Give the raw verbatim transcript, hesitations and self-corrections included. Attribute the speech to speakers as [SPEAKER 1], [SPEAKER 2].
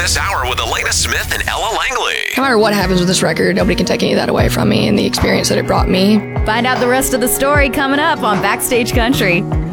[SPEAKER 1] this hour with Elena Smith and Ella Langley.
[SPEAKER 2] No matter what happens with this record, nobody can take any of that away from me and the experience that it brought me.
[SPEAKER 3] Find out the rest of the story coming up on Backstage Country.